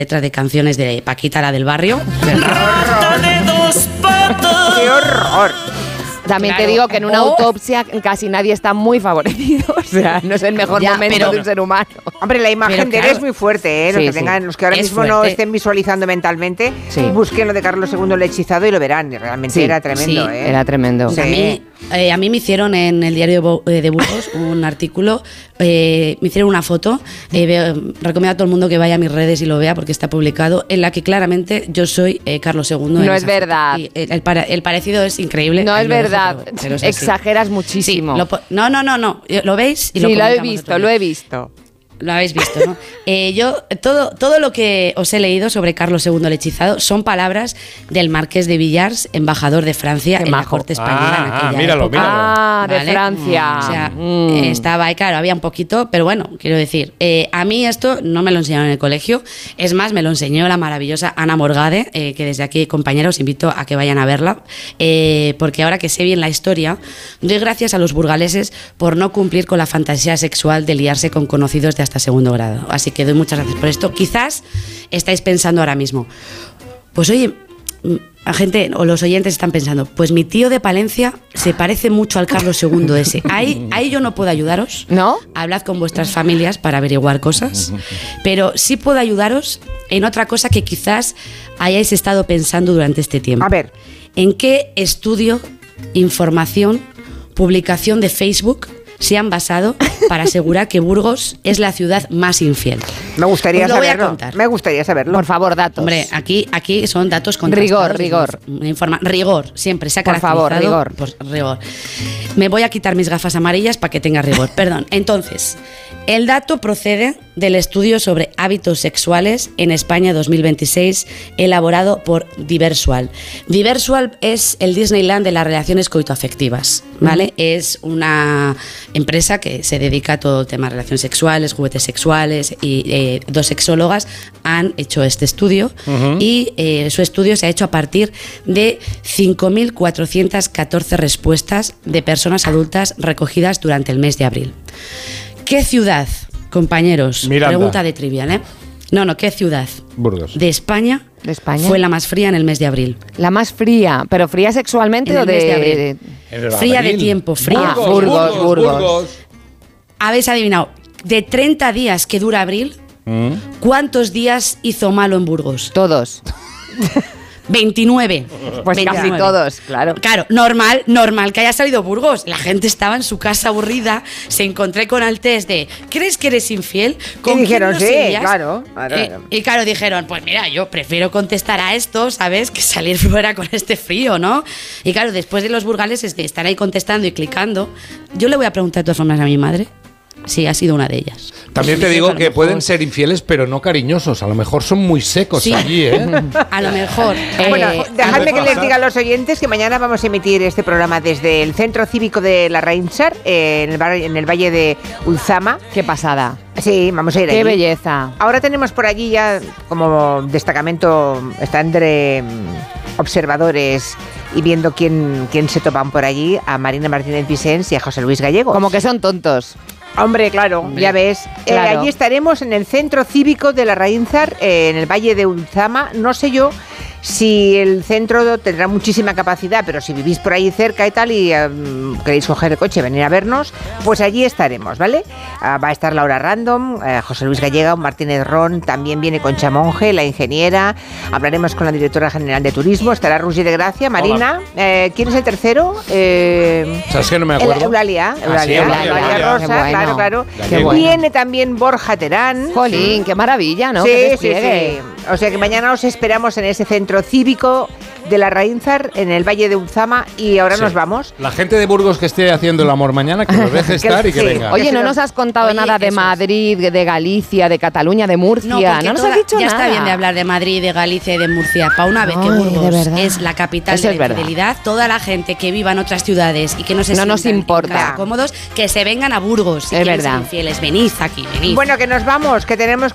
letras de canciones de Paquita, la del barrio. Rata de dos patas. ¡Qué horror! También Claro. te digo que en una autopsia casi nadie está muy favorecido. O sea, no es el mejor Ya, momento pero- de un ser humano. Hombre, la imagen Pero de él claro. es muy fuerte, ¿eh? Sí, Los que tengan, los que ahora Es mismo no fuerte. estén visualizando mentalmente, Sí. busquen lo de Carlos II el hechizado y lo verán. Y realmente Sí. era tremendo, Sí. ¿eh? Era tremendo. Sí. A mí me hicieron en el diario de Burgos un artículo, me hicieron una foto, recomiendo a todo el mundo que vaya a mis redes y lo vea porque está publicado, en la que claramente yo soy Carlos II. en No esa es foto. verdad. Y el parecido es increíble. No Ahí es lo dejo, verdad. pero es así. Exageras Sí, muchísimo. no, ¿lo veis? Y Sí, lo he comentamos visto, otro lo día. he visto. Lo habéis visto, ¿no? Yo, todo lo que os he leído sobre Carlos II el hechizado son palabras del Marqués de Villars, embajador de Francia Qué en la majo. corte española en aquella míralo, época. míralo. Ah, de ¿Vale? Francia. O sea, Mm. estaba ahí, claro, había un poquito, pero bueno, quiero decir, a mí esto no me lo enseñaron en el colegio, es más, me lo enseñó la maravillosa Ana Morgade, que desde aquí, compañeros, invito a que vayan a verla, porque ahora que sé bien la historia, doy gracias a los burgaleses por no cumplir con la fantasía sexual de liarse con conocidos de hasta segundo grado. Así que doy muchas gracias por esto. Quizás estáis pensando ahora mismo, pues oye, la gente o los oyentes están pensando, pues mi tío de Palencia se parece mucho al Carlos II ese. Ahí yo no puedo ayudaros. ¿No? Hablad con vuestras familias para averiguar cosas, pero sí puedo ayudaros en otra cosa que quizás hayáis estado pensando durante este tiempo. A ver. ¿En qué estudio, información, publicación de Facebook se han basado para asegurar que Burgos es la ciudad más infiel? Me gustaría Os lo voy a saberlo. contar. Me gustaría saberlo. Por favor, datos. Hombre, aquí son datos contrastados. Rigor. Rigor, siempre se ha Por favor, caracterizado. rigor. Pues, rigor. Me voy a quitar mis gafas amarillas para que tenga rigor. Perdón. Entonces, el dato procede del estudio sobre hábitos sexuales en España 2026, elaborado por Diversual. Diversual es el Disneyland de las relaciones coitoafectivas, ¿vale? Es una empresa que se dedica a todo el tema de relaciones sexuales, juguetes sexuales, y dos sexólogas han hecho este estudio y su estudio se ha hecho a partir de 5.414 respuestas de personas adultas recogidas durante el mes de abril. ¿Qué ciudad, compañeros? Miranda. Pregunta de trivial, ¿eh? No, ¿qué ciudad Burgos. de España, ¿De España? fue la más fría en el mes de abril? La más fría, pero fría sexualmente En o el mes de de... abril. En el Fría de abril. tiempo, fría. Burgos. Habéis adivinado, de 30 días que dura abril, ¿cuántos días hizo malo en Burgos? Todos. 29. Pues 29. casi todos, claro. Claro, normal que haya salido Burgos. La gente estaba en su casa aburrida, se encontré con el test de ¿crees que eres infiel? Y dijeron, quién nos sí, irías? claro. Y claro, dijeron, pues mira, yo prefiero contestar a esto, ¿sabes? Que salir fuera con este frío, ¿no? Y claro, después de los burgaleses de estar ahí contestando y clicando, yo le voy a preguntar de todas formas a mi madre si ha sido una de ellas. También te Sí, digo a lo que mejor. pueden ser infieles, pero no cariñosos. A lo mejor son muy secos Sí. allí, ¿eh? A lo mejor. Bueno, dejadme que les pasa? diga a los oyentes que mañana vamos a emitir este programa desde el Centro Cívico de la Reinsar, en el Valle de Ulzama. Qué pasada. Sí, vamos a ir Qué allí. belleza. Ahora tenemos por allí ya como destacamento, está entre observadores y viendo quién se topan por allí, a Marina Martínez Vicens y a José Luis Gallego. Como que son tontos. Hombre, claro, ya ves. Claro. Allí estaremos en el Centro Cívico de la Reinsar, en el Valle de Ulzama. No sé yo si el centro tendrá muchísima capacidad, pero si vivís por ahí cerca y tal y queréis coger el coche y venir a vernos, pues allí estaremos, ¿vale? Va a estar Laura Random, José Luis Gallega, Martínez Ron, también viene Concha Monge, la ingeniera, hablaremos con la directora general de turismo, estará Roger de Gracia, Marina. ¿Quién es el tercero? ¿Sabes que no me acuerdo? Eulalia sí, Eulalia Eulalia. Rosa, Qué bueno. claro. Qué bueno. Viene también Borja Terán. Jolín, qué maravilla, ¿no? Sí, Qué sí, despliegue. sí. O sea que mañana os esperamos en ese centro cívico de la Reinsar, en el Valle de Ulzama, y ahora Sí. nos vamos. La gente de Burgos que esté haciendo el amor mañana, que nos deje estar y que sí. venga. Oye, Ya no se lo- nos has contado Oye, nada de eso es. Madrid, de Galicia, de Cataluña, de Murcia. No, porque No nos has toda- dicho ya nada. está bien de hablar de Madrid, de Galicia y de Murcia. Para una vez que Ay, de Burgos verdad. es la capital Eso de es la verdad. infidelidad, toda la gente que viva en otras ciudades y que no se No nos sientan en importa. casa cómodos, que se vengan a Burgos. Si Es quieren ser verdad. infieles, venid aquí, venid. Bueno, que nos vamos, que tenemos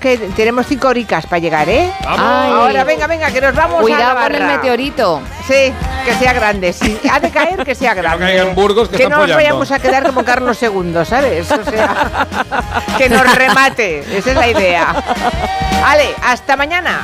5 horicas para llegar, ¿eh? ¡Vamos! Ay. Ahora, venga, que nos vamos a Cuidado la con el barra. meteorito. Sí, que sea grande. Si ha de caer, que sea grande. caiga en Burgos, que que están no nos follando. vayamos a quedar como Carlos II, ¿sabes? O sea, que nos remate. Esa es la idea. Vale, hasta mañana.